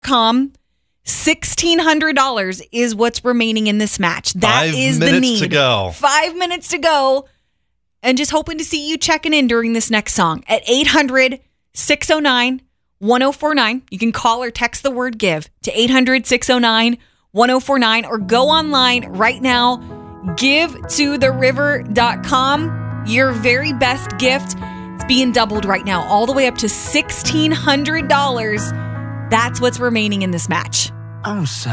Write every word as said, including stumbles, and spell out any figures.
com. sixteen hundred dollars is what's remaining in this match. That Five is the minutes need. to go. Five minutes to go. And just hoping to see you checking in during this next song at eight hundred, six oh nine, one oh four nine. You can call or text the word give to eight hundred, six oh nine, one oh four nine or go online right now, give to the river dot com. Your very best gift. It's being doubled right now, all the way up to sixteen hundred dollars. That's what's remaining in this match. I'm sorry.